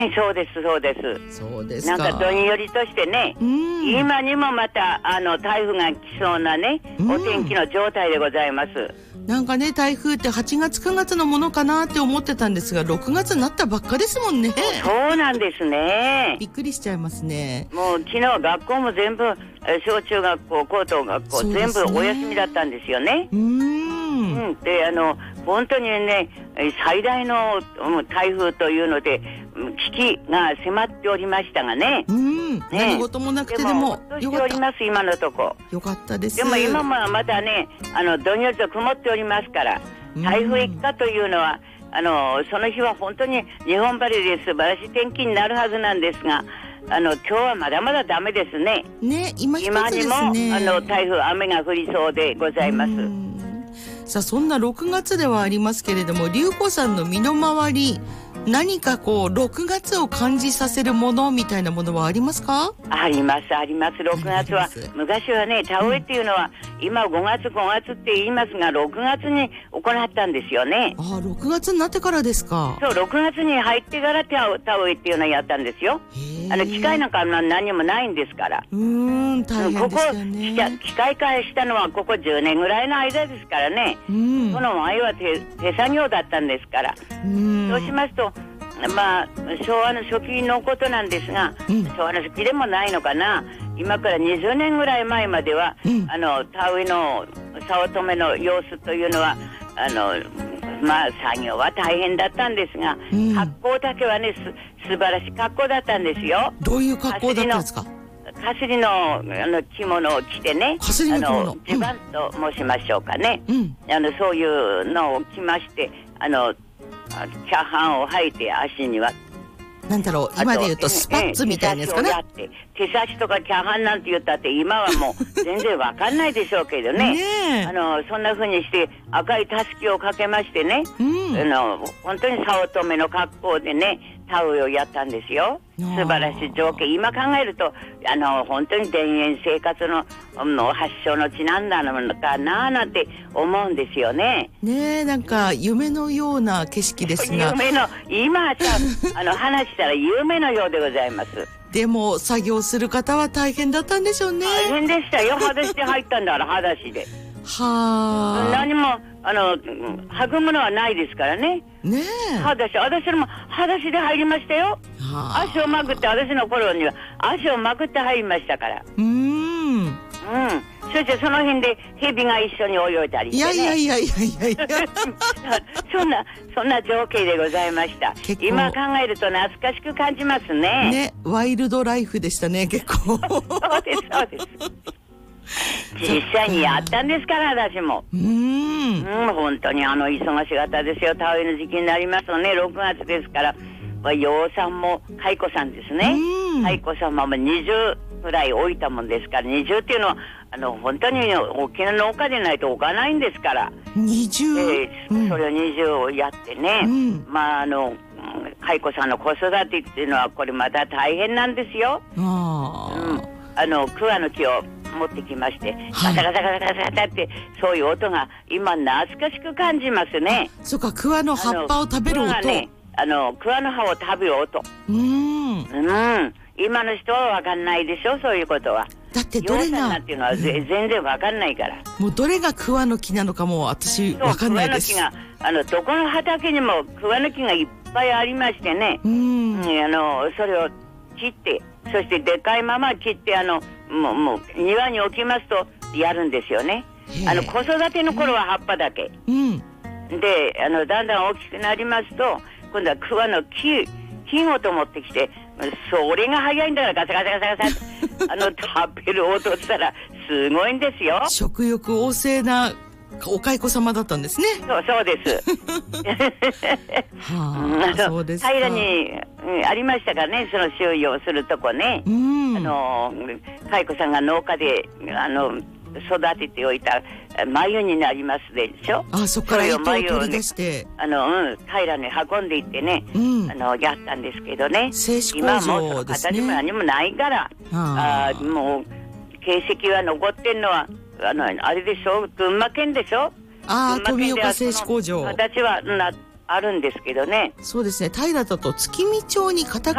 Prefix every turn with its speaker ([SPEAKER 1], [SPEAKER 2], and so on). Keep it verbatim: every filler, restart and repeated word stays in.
[SPEAKER 1] そうです、そうです。
[SPEAKER 2] そうですか。
[SPEAKER 1] なんかどんよりとしてね、今にもまたあの台風が来そうなね、お天気の状態でございます。
[SPEAKER 2] なんかね、台風ってはちがつくがつのものかなって思ってたんですが、ろくがつになったばっかですもんね。
[SPEAKER 1] そうなんですね。
[SPEAKER 2] びっくりしちゃいますね。
[SPEAKER 1] もう昨日学校も全部小中学校、高等学校、ね、全部お休みだったんですよね。
[SPEAKER 2] うーん、
[SPEAKER 1] うん、であの本当にね、最大の台風というので危機が迫っておりましたがね。
[SPEAKER 2] うん、ね、何事もなくてでも
[SPEAKER 1] よかった。おります今のとこ。
[SPEAKER 2] よかったです。
[SPEAKER 1] でも今もまたね、あのどんよりと曇っておりますから、台風一過というのはあのその日は本当に日本晴れで素晴らしい天気になるはずなんですが、あの今日はまだまだダメですね。
[SPEAKER 2] ね、今一つですね。
[SPEAKER 1] 今にもあの台風雨が降りそうでございます。
[SPEAKER 2] さあ、そんなろくがつではありますけれども、龍子さんの身の回り、何かこうろくがつを感じさせるものみたいなものはありますか？
[SPEAKER 1] ありますあります。ろくがつは昔はね、田植えっていうのは、うん、今ごがつごがつって言いますがろくがつに行ったんですよね。
[SPEAKER 2] ああ、ろくがつになってからですか。
[SPEAKER 1] そう、ろくがつに入ってから田植えっていうのをやったんですよ。あの機械なんか何もないんですから。
[SPEAKER 2] うーん、大変でしたね。
[SPEAKER 1] ここ機械化したのはここじゅうねんぐらいの間ですからね。うん、その前は 手, 手作業だったんですから。うん、そうしますと、まあ昭和の初期のことなんですが、うん、昭和の初期でもないのかな、今からにじゅうねんぐらい前までは、うん、あの田植えの早乙女の様子というのはあのまあ作業は大変だったんですが、うん、格好だけはねす素晴らしい格好だったんですよ。
[SPEAKER 2] どういう格好だったんですか？
[SPEAKER 1] かすりの、あの着物を着てね、
[SPEAKER 2] かすりの着物、
[SPEAKER 1] あの地盤と申しましょうかね、うん、あのそういうのを着まして、あの茶飯を履いて、足には
[SPEAKER 2] なんだろう、今で言うとスパッツみたいなやつかな。
[SPEAKER 1] 手差しとか茶飯なんて言ったって今はもう全然わかんないでしょうけどねねあのそんな風にして赤いたすきをかけましてね、うん、あの本当に早乙女の格好でね田植えをやったんですよ。素晴らしい情景。今考えるとあの本当に田園生活 の, の発祥の地なんだのかななんて思うんですよね。
[SPEAKER 2] ねえ、なんか夢のような景色ですが
[SPEAKER 1] 夢の今さあの話したら夢のようでございます。
[SPEAKER 2] でも作業する方は大変だったんでしょうね。
[SPEAKER 1] 大変でしたよ。裸足で入ったんだから裸足で
[SPEAKER 2] はあ、
[SPEAKER 1] 何もあの履くものはないですからね。
[SPEAKER 2] ねえ、
[SPEAKER 1] 裸足、私も裸足で入りましたよ。はあ、足をまくって、私の頃には足をまくって入りましたから。うーん、うん。そしてその辺で蛇が一緒に泳いだりしてね。
[SPEAKER 2] いやいやいやいやいや
[SPEAKER 1] そんなそんな情景でございました。今考えると懐かしく感じますね。
[SPEAKER 2] ね、ワイルドライフでしたね、結構。
[SPEAKER 1] そうですそうです。実際にやったんですから、私も。うーん、うん、本当にあの忙しかったですよ。田植えの時期になりますとね、ろくがつですから、養蚕も蚕さんですね。蚕様もにじゅうぐらい置いたもんですから、にじゅうっていうのはあの本当に大きな農家でないと置かないんですから。
[SPEAKER 2] にじゅう、
[SPEAKER 1] えーうん、それをにじゅうをやってね、うん、まああの蚕さんの子育てっていうのはこれまた大変なんですよ。あ、うん、あの桑の木を持ってきまして、ガタガタガタガタガタってそういう音が今懐かしく感じますね。
[SPEAKER 2] そうか、桑の葉っぱを食べる音。
[SPEAKER 1] ね、あの桑の葉を食べる音。うん、うん、今の人は分かんないでしょ、そういうことは。
[SPEAKER 2] だってどれが
[SPEAKER 1] なんていうのは、うん、全然分かんないから。
[SPEAKER 2] もうどれが桑の木なのかも私分かんないです。
[SPEAKER 1] 桑の木があのどこの畑にも桑の木がいっぱいありましてね、うん、あのそれを切って、そしてでかいまま切って、あのもう、もう庭に置きますとやるんですよね。あの子育ての頃は葉っぱだけ、うん、であのだんだん大きくなりますと今度は桑の木木ごと持ってきて、それが早いんだからガサガサガサガサあの食べる音したらすごいんですよ。
[SPEAKER 2] 食欲旺盛なお蚕様だったんですね。
[SPEAKER 1] そうそうです。はあ、そうですか。平らに、うん、ありましたからね、その収容するとこね。うん、あの蚕さんが農家であの育てておいた繭になりますでしょ。
[SPEAKER 2] あ、そこから糸を取り出して、
[SPEAKER 1] あの、うん、平らに運んでいってね、うん、あのやったんですけどね。
[SPEAKER 2] 製糸工場ですね。
[SPEAKER 1] 今はもう形も何もないから、ああ、もう形跡は残ってんのはあのあれでしょ、群馬県でしょ。
[SPEAKER 2] ああ、富岡製糸工場。
[SPEAKER 1] 形はなあるんですけどね。
[SPEAKER 2] そうですね。平だと月見町に片